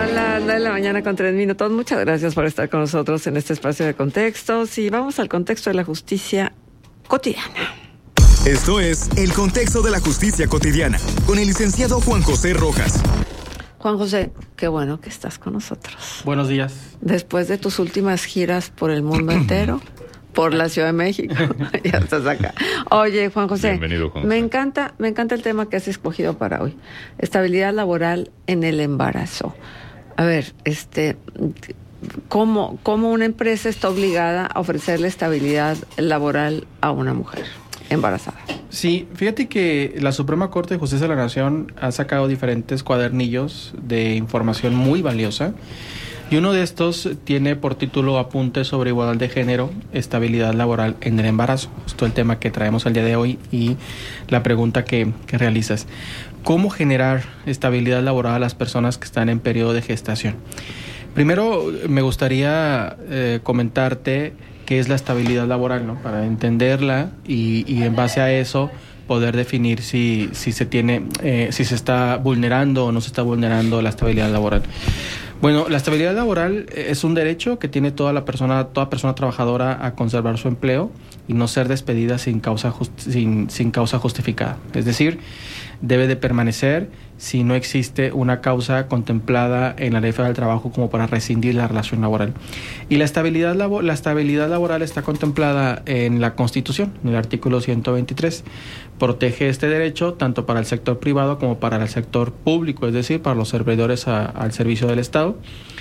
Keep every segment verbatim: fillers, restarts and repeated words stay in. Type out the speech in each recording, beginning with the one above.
Son las nueve de la mañana con tres minutos. Muchas gracias por estar con nosotros en este espacio de contextos. Y vamos al contexto de la justicia cotidiana. Esto es El Contexto de la Justicia Cotidiana, con el licenciado Juan José Rojas. Juan José, qué bueno que estás con nosotros. Buenos días. Después de tus últimas giras por el mundo entero, por la Ciudad de México, ya estás acá. Oye, Juan José, Bienvenido, Juan José. me encanta, me encanta el tema que has escogido para hoy. Estabilidad laboral en el embarazo. A ver, este, ¿cómo, cómo una empresa está obligada a ofrecerle estabilidad laboral a una mujer embarazada? Sí, fíjate que la Suprema Corte de Justicia de la Nación ha sacado diferentes cuadernillos de información muy valiosa. Y uno de estos tiene por título Apuntes sobre igualdad de género, estabilidad laboral en el embarazo. Esto es el tema que traemos el día de hoy y la pregunta que, que realizas. ¿Cómo generar estabilidad laboral a las personas que están en periodo de gestación? Primero, me gustaría eh, comentarte qué es la estabilidad laboral, ¿no? Para entenderla y, y en base a eso poder definir si, si se tiene, eh, si se está vulnerando o no se está vulnerando la estabilidad laboral. Bueno, la estabilidad laboral es un derecho que tiene toda la persona, toda persona trabajadora a conservar su empleo y no ser despedida sin causa just, sin, sin causa justificada. Es decir, debe de permanecer si no existe una causa contemplada en la Ley Federal del Trabajo como para rescindir la relación laboral. Y la estabilidad, labo, la estabilidad laboral está contemplada en la Constitución, en el artículo ciento veintitrés. Protege este derecho tanto para el sector privado como para el sector público, es decir, para los servidores a, al servicio del Estado.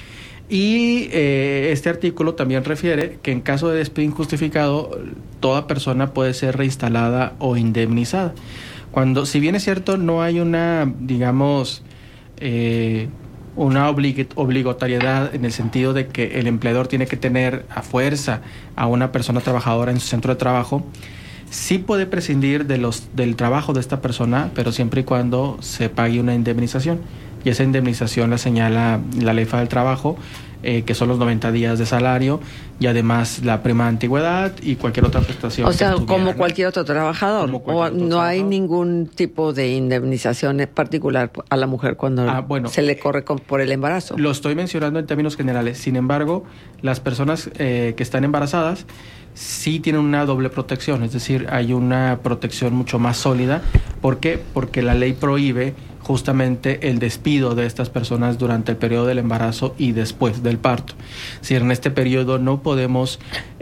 Y eh, este artículo también refiere que en caso de despido injustificado, toda persona puede ser reinstalada o indemnizada. Cuando, si bien es cierto, no hay una, digamos, eh, una oblig- obligatoriedad en el sentido de que el empleador tiene que tener a fuerza a una persona trabajadora en su centro de trabajo, sí puede prescindir de los, del trabajo de esta persona, pero siempre y cuando se pague una indemnización. Y esa indemnización la señala la Ley Federal del Trabajo, eh, que son los noventa días de salario y además la prima de antigüedad y cualquier otra prestación. O sea, como cualquier otro trabajador. Como cualquier o otro no trabajador. hay ningún tipo de indemnización particular a la mujer cuando Ah, bueno, se le corre con, por el embarazo. Lo estoy mencionando en términos generales. Sin embargo, las personas eh, que están embarazadas sí tienen una doble protección, es decir, hay una protección mucho más sólida. ¿Por qué? Porque la ley prohíbe justamente el despido de estas personas durante el periodo del embarazo y después del parto. Si en este periodo no podemos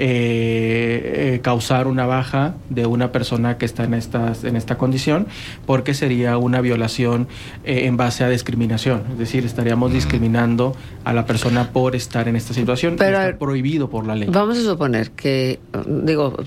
eh, eh, causar una baja de una persona que está en, estas, en esta condición, porque sería una violación eh, en base a discriminación. Es decir, estaríamos discriminando a la persona por estar en esta situación. Pero, está prohibido por la ley. Vamos a suponer que, digo,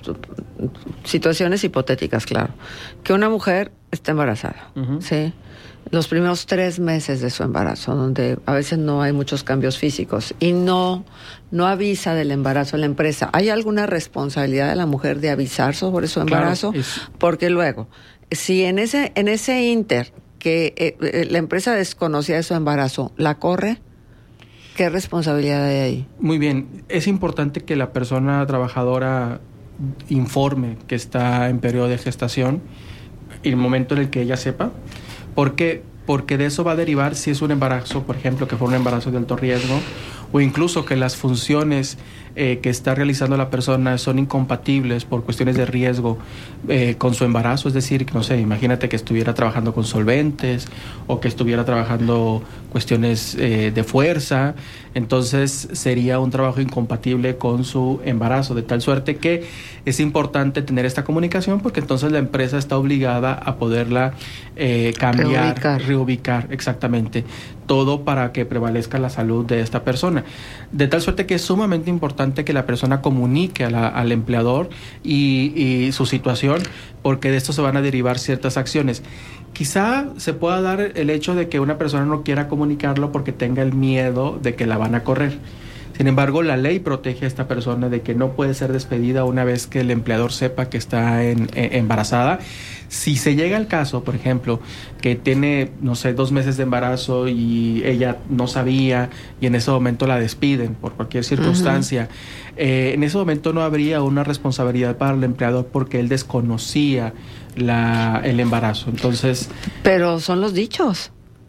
situaciones hipotéticas, claro, que una mujer está embarazada, uh-huh. ¿sí? Los primeros tres meses de su embarazo, donde a veces no hay muchos cambios físicos y no, no avisa del embarazo a la empresa. ¿Hay alguna responsabilidad de la mujer de avisar sobre su embarazo? Claro, es... Porque luego, si en ese, en ese inter que eh, la empresa desconocía de su embarazo, ¿la corre? ¿Qué responsabilidad hay ahí? Muy bien, es importante que la persona trabajadora informe que está en periodo de gestación en el momento en el que ella sepa. ¿Por qué? Porque de eso va a derivar si es un embarazo, por ejemplo, que fue un embarazo de alto riesgo, o incluso que las funciones eh, que está realizando la persona son incompatibles por cuestiones de riesgo eh, con su embarazo. Es decir, no sé, imagínate que estuviera trabajando con solventes o que estuviera trabajando cuestiones eh, de fuerza, entonces sería un trabajo incompatible con su embarazo, de tal suerte que es importante tener esta comunicación porque entonces la empresa está obligada a poderla eh, cambiar, reubicar. reubicar, exactamente, todo para que prevalezca la salud de esta persona. De tal suerte que es sumamente importante que la persona comunique a la, al empleador y, y su situación, porque de esto se van a derivar ciertas acciones. Quizá se pueda dar el hecho de que una persona no quiera comunicarlo porque tenga el miedo de que la van a correr. Sin embargo, la ley protege a esta persona de que no puede ser despedida una vez que el empleador sepa que está en, en, embarazada. Si se llega al caso, por ejemplo, que tiene, no sé, dos meses de embarazo y ella no sabía y en ese momento la despiden por cualquier circunstancia, uh-huh. eh, en ese momento no habría una responsabilidad para el empleador porque él desconocía la, el embarazo. Entonces, pero son los dichos.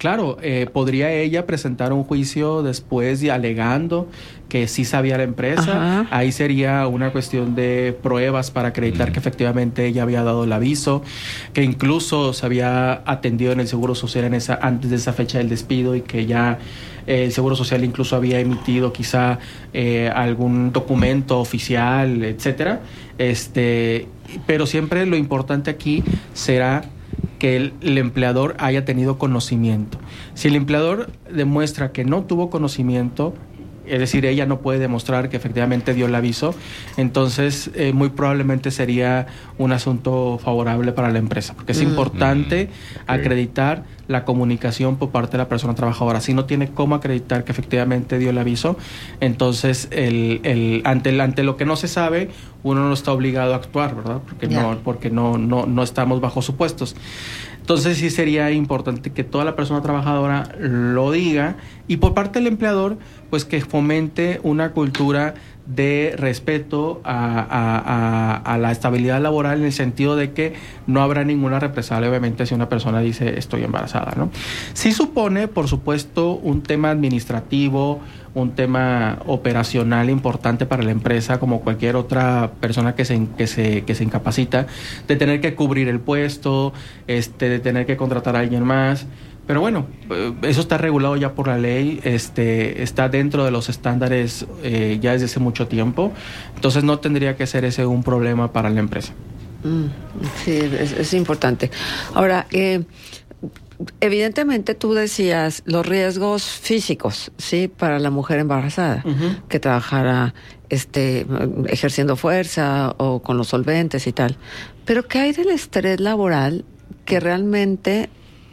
claro, eh, podría ella presentar un juicio después y alegando que sí sabía la empresa. Ajá. Ahí sería una cuestión de pruebas para acreditar mm. que efectivamente ella había dado el aviso, que incluso se había atendido en el Seguro Social en esa, antes de esa fecha del despido y que ya eh, el Seguro Social incluso había emitido quizá eh, algún documento oficial, etcétera. Este, pero siempre lo importante aquí será que el, el empleador haya tenido conocimiento. Si el empleador demuestra que no tuvo conocimiento, es decir, ella no puede demostrar que efectivamente dio el aviso, entonces eh, muy probablemente sería un asunto favorable para la empresa, porque es mm. importante mm. okay. acreditar la comunicación por parte de la persona trabajadora. Si no tiene cómo acreditar que efectivamente dio el aviso, entonces el, el, ante, el, ante lo que no se sabe, uno no está obligado a actuar, ¿verdad? Porque, yeah. no, porque no, no, no estamos bajo supuestos. Entonces sí sería importante que toda la persona trabajadora lo diga, y por parte del empleador, pues que fomente una cultura de respeto a, a, a, a la estabilidad laboral, en el sentido de que no habrá ninguna represalia, obviamente, si una persona dice estoy embarazada, ¿no? Sí supone, por supuesto, un tema administrativo, un tema operacional importante para la empresa, como cualquier otra persona que se, que se, que se incapacita, de tener que cubrir el puesto, este, de tener que contratar a alguien más. Pero bueno, eso está regulado ya por la ley, este, está dentro de los estándares eh, ya desde hace mucho tiempo, entonces no tendría que ser ese un problema para la empresa. Mm, sí, es, es importante. Ahora, eh, evidentemente tú decías los riesgos físicos, sí, para la mujer embarazada, uh-huh. que trabajara este, ejerciendo fuerza o con los solventes y tal. Pero ¿qué hay del estrés laboral que realmente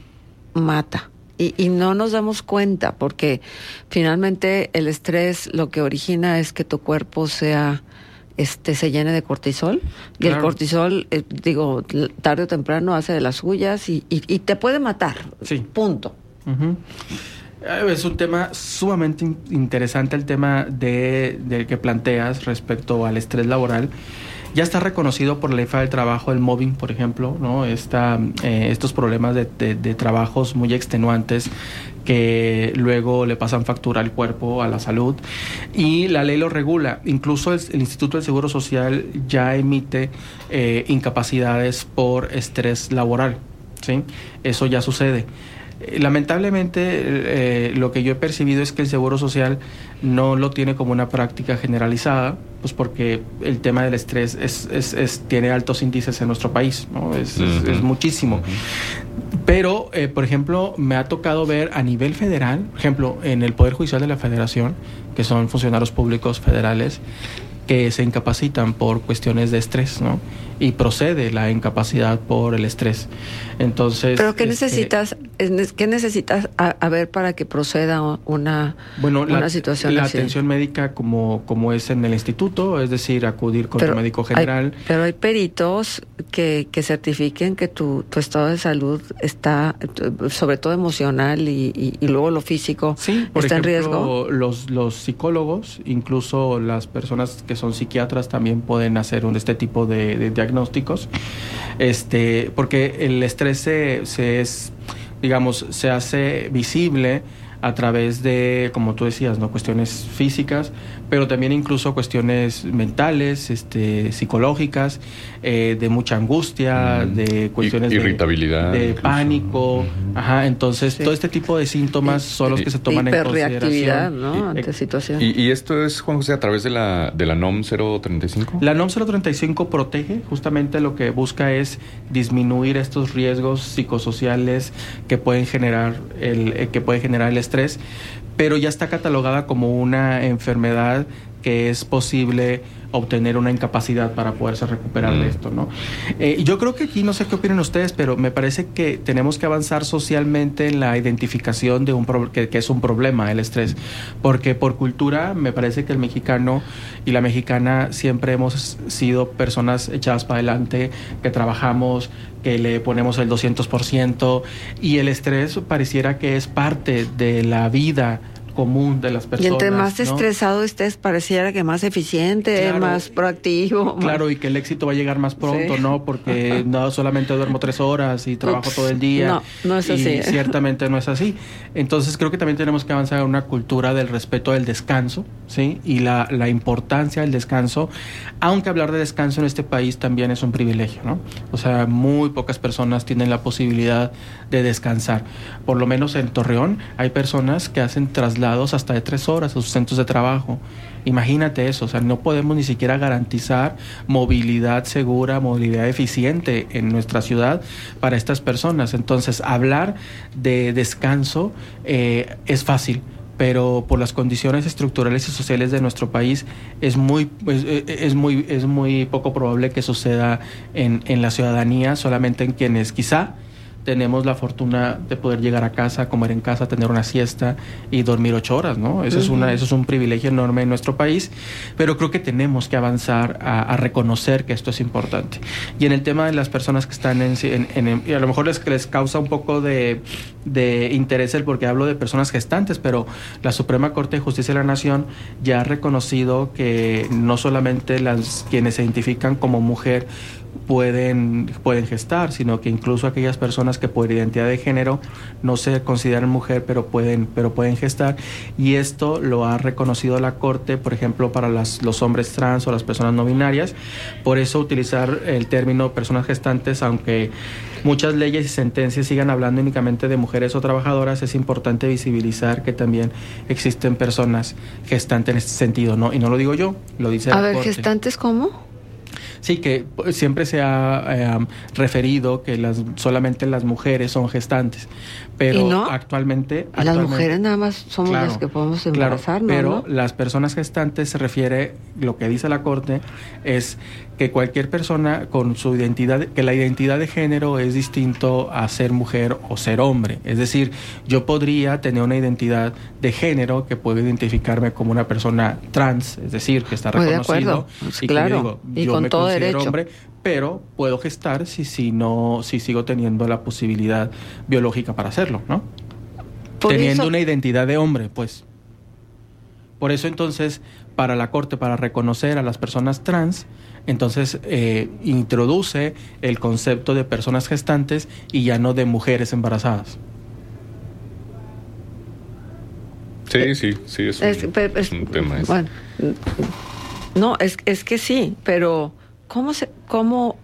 mata? Y, y no nos damos cuenta, porque finalmente el estrés lo que origina es que tu cuerpo sea este se llene de cortisol, y claro. el cortisol, eh, digo, tarde o temprano hace de las suyas y, y, y te puede matar. Sí. Punto. Uh-huh. Es un tema sumamente interesante el tema de, de que planteas respecto al estrés laboral. Ya está reconocido por la Ley Federal del Trabajo el mobbing, por ejemplo, ¿no? Esta, eh, estos problemas de, de, de trabajos muy extenuantes que luego le pasan factura al cuerpo, a la salud, y la ley lo regula. Incluso el, el Instituto del Seguro Social ya emite eh, incapacidades por estrés laboral, ¿sí? Eso ya sucede. Lamentablemente, eh, lo que yo he percibido es que el Seguro Social no lo tiene como una práctica generalizada, pues porque el tema del estrés es, es, es, tiene altos índices en nuestro país, ¿no? Es, uh-huh. es, es muchísimo. Uh-huh. Pero, eh, por ejemplo, me ha tocado ver a nivel federal, por ejemplo, en el Poder Judicial de la Federación, que son funcionarios públicos federales, que se incapacitan por cuestiones de estrés, ¿no? Y procede la incapacidad por el estrés. Entonces, ¿pero qué este, necesitas, qué necesitas a, a ver para que proceda una, bueno, una la, situación la así? atención médica como, como es en el instituto, es decir, acudir con pero tu médico general. Hay, pero hay peritos que, que certifiquen que tu, tu estado de salud está, sobre todo emocional y, y, y luego lo físico, sí, por está ejemplo, en riesgo. Los, los psicólogos, incluso las personas que son psiquiatras también pueden hacer un, este tipo de, de diagnósticos, este, porque el estrés se, se es, digamos, se hace visible a través de, como tú decías, ¿no? Cuestiones físicas, pero también incluso cuestiones mentales, este, psicológicas, eh, de mucha angustia, mm. de cuestiones irritabilidad, de, de incluso. pánico, mm. ajá, entonces sí. todo este tipo de síntomas son los que se toman en consideración, ¿no? Y, ante situaciones. Y, y esto es, Juan José, a través de la de la N O M cero treinta y cinco. La N O M cero treinta y cinco protege, justamente lo que busca es disminuir estos riesgos psicosociales que pueden generar el eh, que puede generar el estrés, pero ya está catalogada como una enfermedad que es posible obtener una incapacidad para poderse recuperar mm. de esto, ¿no? Eh, yo creo que aquí, no sé qué opinan ustedes, pero me parece que tenemos que avanzar socialmente en la identificación de un pro- que, que es un problema el estrés, porque por cultura me parece que el mexicano y la mexicana siempre hemos sido personas echadas para adelante, que trabajamos, que le ponemos el doscientos por ciento, y el estrés pareciera que es parte de la vida, común de las personas. Y entre más ¿no? estresado estés, pareciera que más eficiente, Claro, más proactivo. Claro, más... y que el éxito va a llegar más pronto, Sí. ¿no? Porque no solamente duermo tres horas y trabajo Ups, todo el día. no, no es y así. Ciertamente no es así. Entonces creo que también tenemos que avanzar en una cultura del respeto del descanso, ¿sí? Y la, la importancia del descanso, aunque hablar de descanso en este país también es un privilegio, ¿no? O sea, muy pocas personas tienen la posibilidad de descansar. Por lo menos en Torreón hay personas que hacen traslados hasta de tres horas a sus centros de trabajo. Imagínate eso, o sea, no podemos ni siquiera garantizar movilidad segura, movilidad eficiente en nuestra ciudad para estas personas. Entonces, hablar de descanso eh, es fácil, pero por las condiciones estructurales y sociales de nuestro país es muy es, es muy es muy poco probable que suceda en, en la ciudadanía, solamente en quienes quizá tenemos la fortuna de poder llegar a casa, comer en casa, tener una siesta y dormir ocho horas, ¿no? Eso, uh-huh. es una, eso es un privilegio enorme en nuestro país, pero creo que tenemos que avanzar a, a reconocer que esto es importante. Y en el tema de las personas que están en... en, en y a lo mejor les, les causa un poco de, de interés el porque hablo de personas gestantes, pero la Suprema Corte de Justicia de la Nación ya ha reconocido que no solamente las quienes se identifican como mujer pueden, pueden gestar, sino que incluso aquellas personas que por identidad de género no se consideran mujer, pero pueden, pero pueden gestar, y esto lo ha reconocido la Corte, por ejemplo, para las, los hombres trans o las personas no binarias. Por eso utilizar el término personas gestantes, aunque muchas leyes y sentencias sigan hablando únicamente de mujeres o trabajadoras, es importante visibilizar que también existen personas gestantes en este sentido, ¿no? Y no lo digo yo, lo dice la A ver, Corte. ¿gestantes cómo? Sí, que siempre se ha eh, referido que las solamente las mujeres son gestantes, pero ¿Y no? actualmente, Las actualmente mujeres nada más somos claro, las que podemos claro, embarazarnos, pero ¿no? las personas gestantes se refiere, lo que dice la Corte es que cualquier persona con su identidad, que la identidad de género es distinto a ser mujer o ser hombre. Es decir, yo podría tener una identidad de género que puede identificarme como una persona trans, es decir, que está Muy de reconocido. acuerdo, pues y claro, que yo digo, y yo con me todo considero derecho. hombre, pero puedo gestar si, si, no, si sigo teniendo la posibilidad biológica para hacerlo, ¿no? Por Teniendo eso... una identidad de hombre, pues. Por eso entonces, para la Corte, para reconocer a las personas trans, entonces eh, introduce el concepto de personas gestantes y ya no de mujeres embarazadas. Sí, sí, sí, es un, Es, pero, es, es un tema ese. Bueno, no, es, es que sí, pero ¿cómo se, cómo,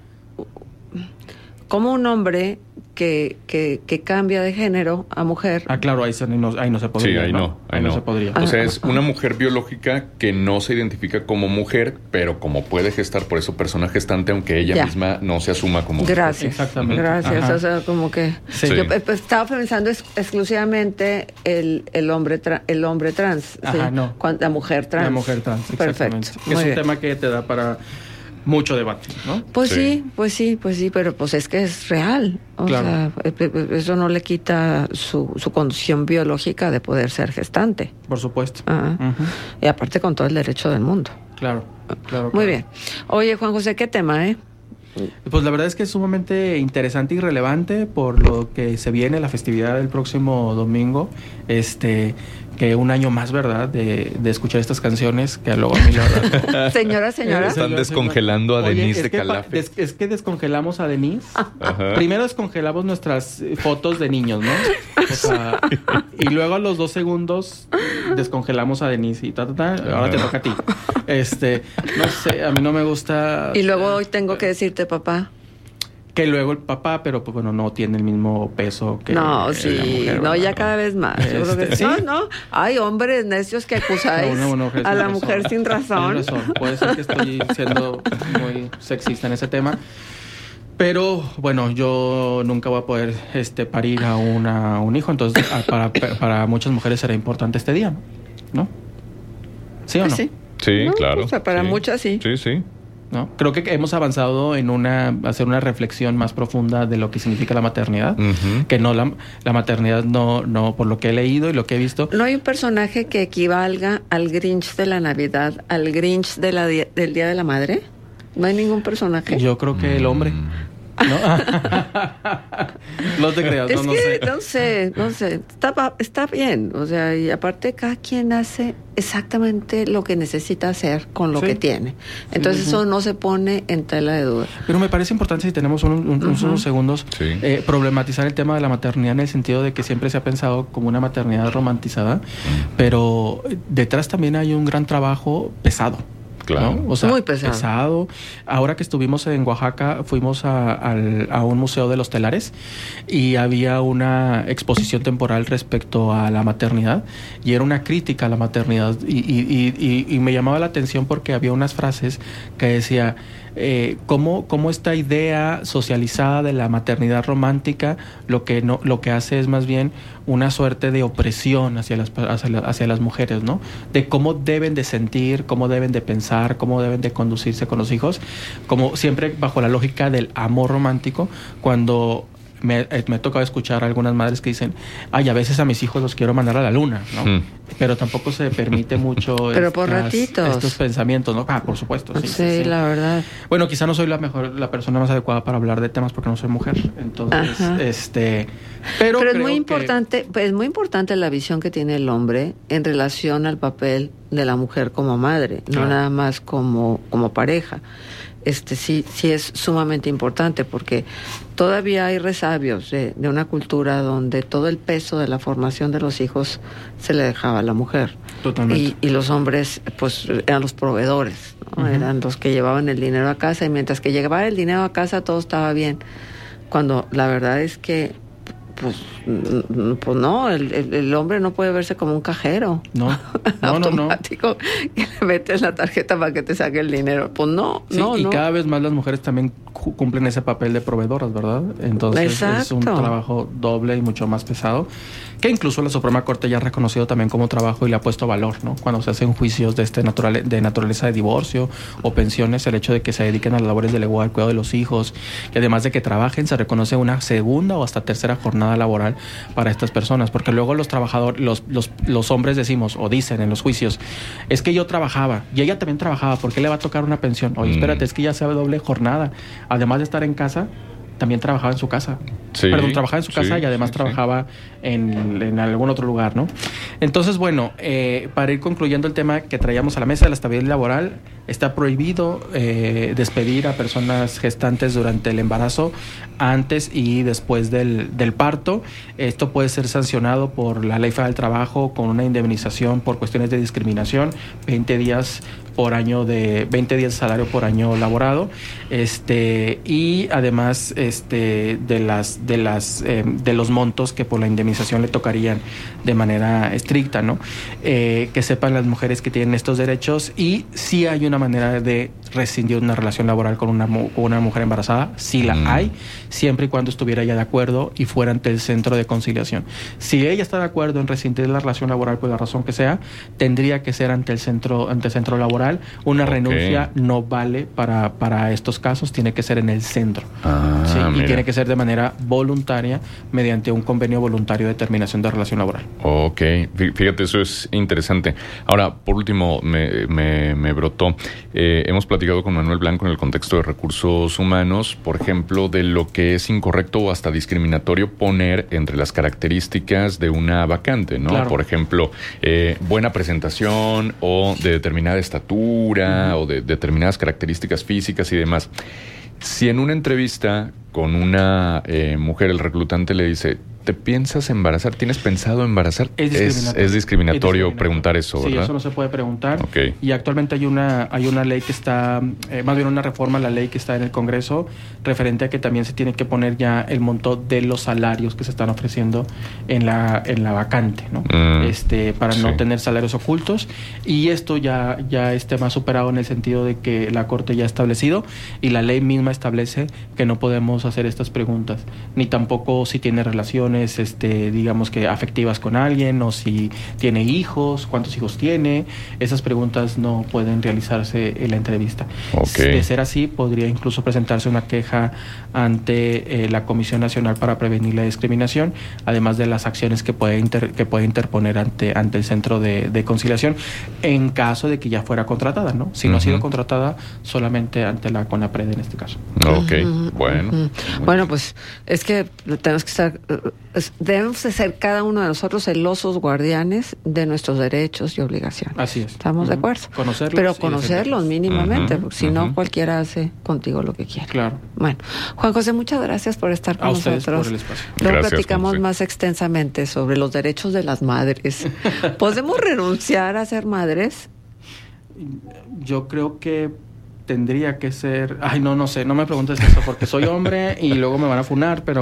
cómo un hombre que, que, que cambia de género a mujer? Ah, claro, ahí, se, ahí, no, ahí no se podría. Sí, ahí no, no, ahí ahí no no se podría. O sea, Ah, es ah, una ah. mujer biológica que no se identifica como mujer, pero como puede gestar, por eso persona gestante, aunque ella Ya. misma no se asuma como mujer. Gracias. Exactamente. Gracias. Ajá. O sea, como que Sí. yo eh, pues, estaba pensando es, exclusivamente el, el hombre tra- el hombre trans, Ajá, ¿sí? no. Cuan- la mujer trans. La mujer trans, exactamente. Perfecto. Que es Muy un bien. tema que te da para mucho debate, ¿no? Pues Sí. sí. pues sí, pues sí, pero pues es que es real. O Claro. sea, eh, eh, eso no le quita su, su condición biológica de poder ser gestante. Por supuesto. Ajá. Ujú. Y aparte con todo el derecho del mundo. Claro, claro. Muy claro. bien. Oye, Juan José, ¿qué tema, eh? Pues la verdad es que es sumamente interesante y relevante por lo que se viene la festividad del próximo domingo, este que un año más, ¿verdad? De, de escuchar estas canciones que luego a mí la verdad. Señora, señora. Están descongelando a Oye, Denise es de que pa- Calafe. des- es que descongelamos a Denise. Ajá. Primero descongelamos nuestras eh, fotos de niños, ¿no? O sea, y luego a los dos segundos descongelamos a Denise y ta, ta, ta, ahora te toca a ti. Este, no sé, a mí no me gusta. Y luego hoy tengo que decirte, papá. Que luego el papá, pero pues bueno, no tiene el mismo peso que No, la sí, mujer, no, ¿verdad? ya cada vez más. Yo creo que Este, sí. ¿sí? No, no, hay hombres necios que acusáis No, una mujer a sin la razón. mujer sin razón. Tienes razón. Puede ser que estoy siendo muy sexista en ese tema. Pero bueno, yo nunca voy a poder este parir a una un hijo, entonces a- para, para muchas mujeres será importante este día, ¿no? ¿Sí o Pues no? sí. Sí, No, claro. o sea, para sí. muchas sí. Sí, sí. ¿No? Creo que hemos avanzado en una hacer una reflexión más profunda de lo que significa la maternidad, Ujú. que no la, la maternidad no no por lo que he leído y lo que he visto. No hay un personaje que equivalga al Grinch de la Navidad, al Grinch de la di- del Día de la Madre. No hay ningún personaje. Yo creo que el hombre. ¿no? No te creas, es no, no que, sé. No sé, no sé. Está, está bien. O sea, y aparte cada quien hace exactamente lo que necesita hacer con lo Sí. que tiene. Entonces Sí, sí, sí. eso no se pone en tela de duda. Pero me parece importante, si tenemos un- un- unos Ujú. segundos, Sí. eh, problematizar el tema de la maternidad en el sentido de que siempre se ha pensado como una maternidad romantizada, pero detrás también hay un gran trabajo pesado. Claro. ¿no? O sea, Muy pesado. Ahora que estuvimos en Oaxaca, fuimos a, al- a un museo de los telares y había una exposición temporal respecto a la maternidad y era una crítica a la maternidad y, y, y, y, y me llamaba la atención porque había unas frases que decía eh, cómo, cómo esta idea socializada de la maternidad romántica lo que no lo que hace es más bien una suerte de opresión hacia las, hacia, la- hacia las mujeres, ¿no? De cómo deben de sentir, cómo deben de pensar, cómo deben de conducirse con los hijos, como siempre bajo la lógica del amor romántico, cuando me, eh, me ha tocado escuchar a algunas madres que dicen, ay, a veces a mis hijos los quiero mandar a la luna, ¿no? Mm. Pero tampoco se permite mucho Pero por estas- ratitos. estos pensamientos, ¿no? Ah, por supuesto, sí. Sí, sí, sí. la verdad. Bueno, quizá no soy la mejor, la persona más adecuada para hablar de temas porque no soy mujer. Entonces, Ajá. este... Pero, Pero es creo muy que- importante, pues, es muy importante la visión que tiene el hombre en relación al papel de la mujer como madre, Claro. no nada más como, como pareja. Este sí, sí es sumamente importante porque todavía hay resabios de, de una cultura donde todo el peso de la formación de los hijos se le dejaba a la mujer. Totalmente. Y, y los hombres, pues, eran los proveedores, ¿no? Ujú. Eran los que llevaban el dinero a casa y mientras que llegaba el dinero a casa todo estaba bien. Cuando la verdad es que, pues, mm, pues no, el, el, el hombre no puede verse como un cajero. No, no, no, no. Automático, que le metes la tarjeta para que te saque el dinero. Pues no, Sí, no, y no. cada vez más las mujeres también cu- cumplen ese papel de proveedoras, ¿verdad? Entonces es un Exacto. trabajo doble y mucho más pesado, que incluso la Suprema Corte ya ha reconocido también como trabajo y le ha puesto valor, ¿no? Cuando se hacen juicios de este naturale- de naturaleza de divorcio o pensiones, el hecho de que se dediquen a las labores del hogar, al cuidado de los hijos, y además de que trabajen, se reconoce una segunda o hasta tercera jornada laboral para estas personas, porque luego los trabajadores, los, los, los hombres decimos o dicen en los juicios, es que yo trabajaba y ella también trabajaba, ¿por qué le va a tocar una pensión? Oye, Mm. espérate, es que ya sabe doble jornada, además de estar en casa, también trabajaba en su casa. Sí, Perdón, trabajaba en su casa sí, y además sí, sí. trabajaba en, en algún otro lugar, ¿no? Entonces, bueno, eh, para ir concluyendo el tema que traíamos a la mesa de la estabilidad laboral, está prohibido eh, despedir a personas gestantes durante el embarazo, antes y después del, del parto. Esto puede ser sancionado por la Ley Federal del Trabajo con una indemnización por cuestiones de discriminación, veinte días por año de veinte días de salario por año laborado, este y además este de las de las eh, de los montos que por la indemnización le tocarían de manera estricta, ¿no? Eh, que sepan las mujeres que tienen estos derechos y si hay una manera de rescindir una relación laboral con una mu- con una mujer embarazada, sí la Mm. hay, siempre y cuando estuviera ella de acuerdo y fuera ante el centro de conciliación. Si ella está de acuerdo en rescindir la relación laboral por la razón que sea, tendría que ser ante el centro ante el centro laboral. Una Ok. renuncia no vale para, para estos casos, tiene que ser en el centro. Ah, Sí, y mira. tiene que ser de manera voluntaria mediante un convenio voluntario de terminación de relación laboral. Ok, Fí- fíjate, eso es interesante. Ahora, por último, me, me, me brotó. Eh, hemos platicado con Manuel Blanco en el contexto de recursos humanos, por ejemplo, de lo que es incorrecto o hasta discriminatorio poner entre las características de una vacante, ¿no? Claro. Por ejemplo, eh, buena presentación o de determinada estatura o de determinadas características físicas y demás. Si en una entrevista con una eh, mujer el reclutante le dice, ¿te piensas embarazar? ¿Tienes pensado embarazar? Es discriminatorio. es discriminatorio Es discriminatorio. preguntar eso, Sí, ¿verdad? eso no se puede preguntar. Ok. Y actualmente hay una hay una ley que está, eh, más bien una reforma a la ley que está en el Congreso, referente a que también se tiene que poner ya el monto de los salarios que se están ofreciendo en la en la vacante, ¿no? Mm, este para no sí. tener salarios ocultos. Y esto ya, ya esté más superado en el sentido de que la Corte ya ha establecido y la ley misma establece que no podemos hacer estas preguntas, ni tampoco si tiene relaciones, relaciones, este, digamos que afectivas con alguien, o si tiene hijos, cuántos hijos tiene. Esas preguntas no pueden realizarse en la entrevista. Okay. De ser así, podría incluso presentarse una queja ante eh, la Comisión Nacional para Prevenir la Discriminación, además de las acciones que puede, inter, que puede interponer ante, ante el Centro de, de Conciliación, en caso de que ya fuera contratada, ¿no? Si no uh-huh. ha sido contratada, solamente ante la CONAPRED en este caso. Ok, uh-huh. bueno. Uh-huh. Bueno, pues es que tenemos que estar, debemos de ser cada uno de nosotros celosos guardianes de nuestros derechos y obligaciones. Así es. Estamos uh-huh. de acuerdo. Conocerlos. Pero conocerlos mínimamente, uh-huh. porque si uh-huh. no, cualquiera hace contigo lo que quiere. Claro. Bueno, Juan José, muchas gracias por estar con a nosotros. ustedes por el espacio. Luego Gracias, platicamos más extensamente sobre los derechos de las madres. ¿Podemos renunciar a ser madres? Yo creo que tendría que ser... Ay, no, no sé, no me preguntes eso, porque soy hombre y luego me van a funar, pero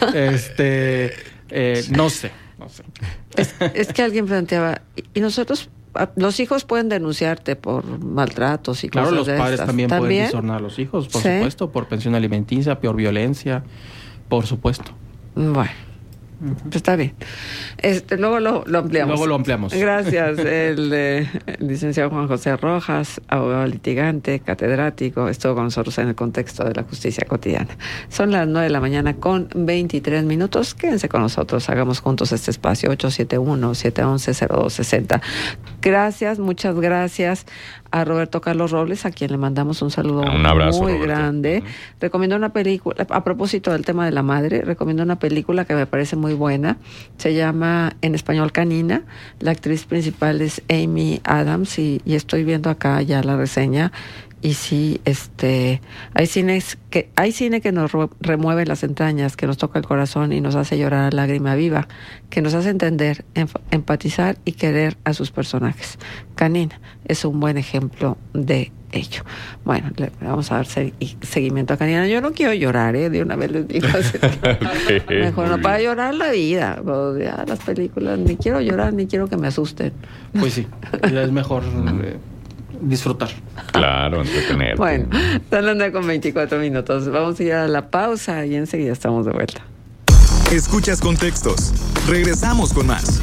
este eh, no sé, no sé. Es, es que alguien planteaba, y nosotros, los hijos pueden denunciarte por maltratos y claro, cosas de los padres estas. también, ¿También? pueden distornar a los hijos, por ¿Sí? supuesto, por pensión alimenticia, por violencia, por supuesto. Bueno. Uh-huh. Está bien. Este, luego lo, lo ampliamos. Luego lo ampliamos. Gracias. El, eh, el licenciado Juan José Rojas, abogado litigante, catedrático, estuvo con nosotros en el contexto de la justicia cotidiana. Son las nueve de la mañana con veintitrés minutos. Quédense con nosotros. Hagamos juntos este espacio. ocho siete uno, siete uno uno, cero dos seis cero. Gracias, muchas gracias a Roberto Carlos Robles, a quien le mandamos un saludo un abrazo, muy Roberto. grande. Uh-huh. Recomiendo una película, a propósito del tema de la madre, recomiendo una película que me parece muy buena. Se llama en español Canina. La actriz principal es Amy Adams y, y estoy viendo acá ya la reseña. Y sí, este, hay cines que, hay cine que nos re- remueve las entrañas, que nos toca el corazón y nos hace llorar a lágrima viva, que nos hace entender, enf- empatizar y querer a sus personajes. Canina es un buen ejemplo de ello. Bueno, le vamos a dar se- seguimiento a Canina. Yo no quiero llorar, ¿eh? De una vez les digo. Okay, mejor no, para llorar la vida. Pues ya las películas, ni quiero llorar, ni quiero que me asusten. Pues sí, ya es mejor... Eh, disfrutar. Claro, entretener. Bueno, son las nueve con veinticuatro minutos. Vamos a ir a la pausa y enseguida estamos de vuelta. Escuchas Contextos. Regresamos con más.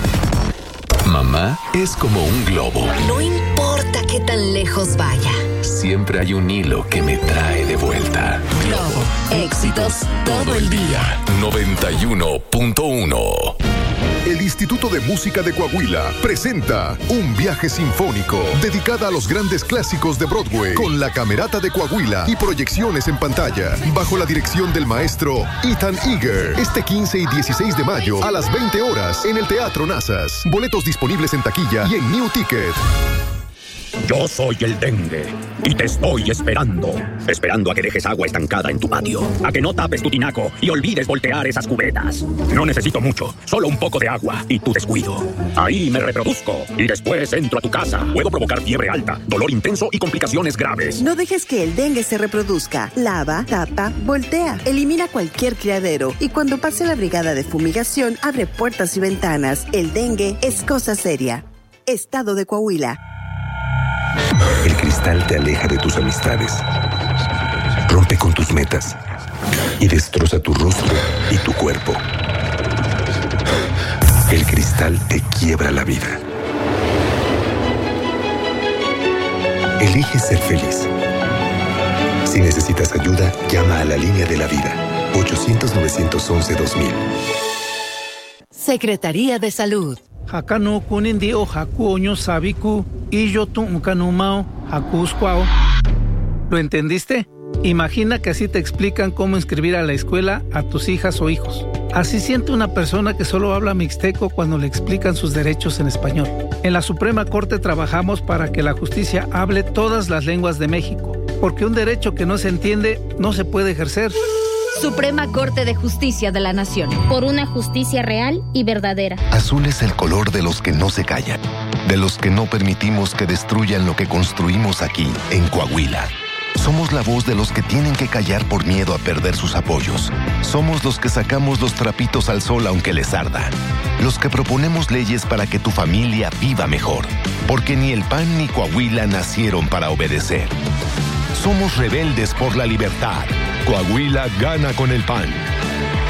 Mamá es como un globo. No importa qué tan lejos vaya. Siempre hay un hilo que me trae de vuelta. Globo. Éxitos todo el día. noventa y uno punto uno. El Instituto de Música de Coahuila presenta un viaje sinfónico dedicada a los grandes clásicos de Broadway con la Camerata de Coahuila y proyecciones en pantalla bajo la dirección del maestro Ethan Eager. Este quince y dieciséis de mayo a las veinte horas en el Teatro Nazas. Boletos disponibles en taquilla y en New Ticket. Yo soy el dengue y te estoy esperando. Esperando a que dejes agua estancada en tu patio, a que no tapes tu tinaco y olvides voltear esas cubetas. No necesito mucho, solo un poco de agua y tu descuido. Ahí me reproduzco y después entro a tu casa. Puedo provocar fiebre alta, dolor intenso y complicaciones graves. No dejes que el dengue se reproduzca. Lava, tapa, voltea. Elimina cualquier criadero y cuando pase la brigada de fumigación, abre puertas y ventanas. El dengue es cosa seria. Estado de Coahuila. El cristal te aleja de tus amistades, rompe con tus metas y destroza tu rostro y tu cuerpo. El cristal te quiebra la vida. Elige ser feliz. Si necesitas ayuda, llama a la línea de la vida. ochocientos, novecientos once, dos mil. Secretaría de Salud. Hakano kunindi o haku oño sabiku y yo tu kanumao hakuskwao. ¿Lo entendiste? Imagina que así te explican cómo inscribir a la escuela a tus hijas o hijos. Así siente una persona que solo habla mixteco cuando le explican sus derechos en español. En la Suprema Corte trabajamos para que la justicia hable todas las lenguas de México, porque un derecho que no se entiende no se puede ejercer. Suprema Corte de Justicia de la Nación. Por una justicia real y verdadera. Azul es el color de los que no se callan, de los que no permitimos que destruyan lo que construimos aquí, en Coahuila. Somos la voz de los que tienen que callar por miedo a perder sus apoyos. Somos los que sacamos los trapitos al sol aunque les arda. Los que proponemos leyes para que tu familia viva mejor. Porque ni el P A N ni Coahuila nacieron para obedecer. Somos rebeldes por la libertad. Coahuila gana con el P A N.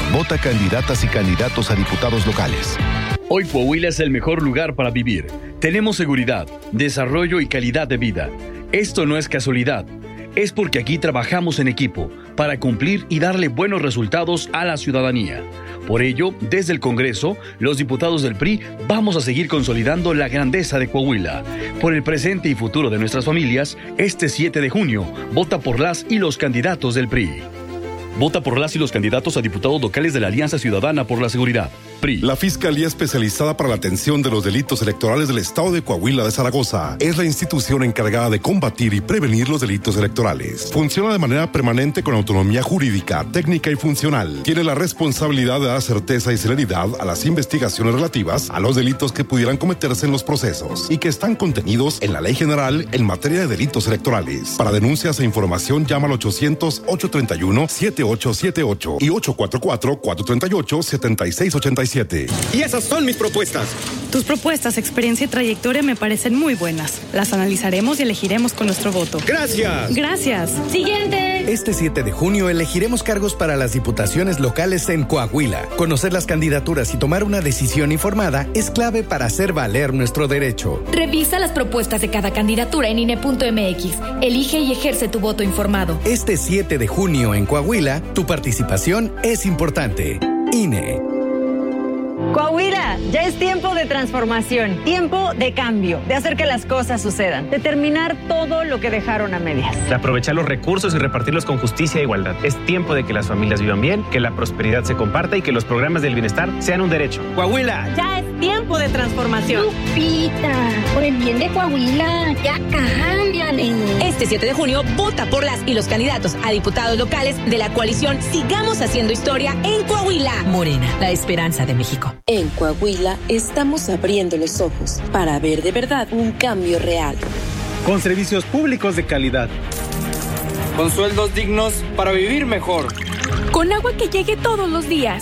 Vota candidatas y candidatos a diputados locales. Hoy Coahuila es el mejor lugar para vivir. Tenemos seguridad, desarrollo y calidad de vida. Esto no es casualidad. Es porque aquí trabajamos en equipo para cumplir y darle buenos resultados a la ciudadanía. Por ello, desde el Congreso, los diputados del P R I vamos a seguir consolidando la grandeza de Coahuila. Por el presente y futuro de nuestras familias, este siete de junio, vota por las y los candidatos del P R I. Vota por las y los candidatos a diputados locales de la Alianza Ciudadana por la Seguridad. P R I. La Fiscalía Especializada para la Atención de los Delitos Electorales del Estado de Coahuila de Zaragoza es la institución encargada de combatir y prevenir los delitos electorales. Funciona de manera permanente con autonomía jurídica, técnica y funcional. Tiene la responsabilidad de dar certeza y celeridad a las investigaciones relativas a los delitos que pudieran cometerse en los procesos y que están contenidos en la Ley General en materia de delitos electorales. Para denuncias e información llama al ochocientos, ochocientos treinta y uno, setenta y ocho setenta y ocho y ocho cuatro cuatro, cuatro tres ocho, siete seis ocho siete. Y esas son mis propuestas. Tus propuestas, experiencia y trayectoria me parecen muy buenas. Las analizaremos y elegiremos con nuestro voto. Gracias. Gracias. Siguiente. Este siete de junio elegiremos cargos para las diputaciones locales en Coahuila. Conocer las candidaturas y tomar una decisión informada es clave para hacer valer nuestro derecho. Revisa las propuestas de cada candidatura en I N E punto M X. Elige y ejerce tu voto informado. Este siete de junio en Coahuila, tu participación es importante. I N E. Coahuila, ya es tiempo de transformación, tiempo de cambio, de hacer que las cosas sucedan, de terminar todo lo que dejaron a medias. De aprovechar los recursos y repartirlos con justicia e igualdad. Es tiempo de que las familias vivan bien, que la prosperidad se comparta y que los programas del bienestar sean un derecho. Coahuila, ya es tiempo de transformación. Lupita, por el bien de Coahuila, ya cámbiale. Este siete de junio, vota por las y los candidatos a diputados locales de la coalición Sigamos Haciendo Historia en Coahuila. Morena, la esperanza de México. En Coahuila estamos abriendo los ojos para ver de verdad un cambio real. Con servicios públicos de calidad. Con sueldos dignos para vivir mejor. Con agua que llegue todos los días.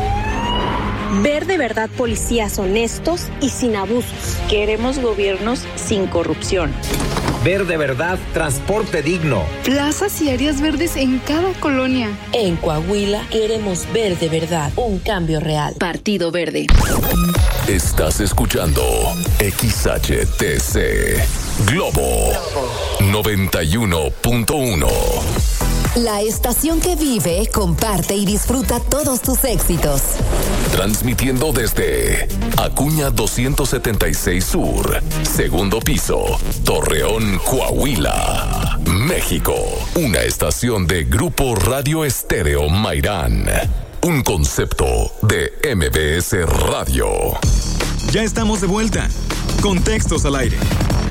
Ver de verdad policías honestos y sin abusos. Queremos gobiernos sin corrupción. Ver de verdad transporte digno. Plazas y áreas verdes en cada colonia. En Coahuila queremos ver de verdad un cambio real. Partido Verde. Estás escuchando X H T C Globo noventa y uno punto uno. La estación que vive, comparte y disfruta todos tus éxitos. Transmitiendo desde Acuña doscientos setenta y seis Sur, segundo piso, Torreón, Coahuila, México. Una estación de Grupo Radio Estéreo Mairán. Un concepto de M B S Radio. Ya estamos de vuelta. Contextos al aire.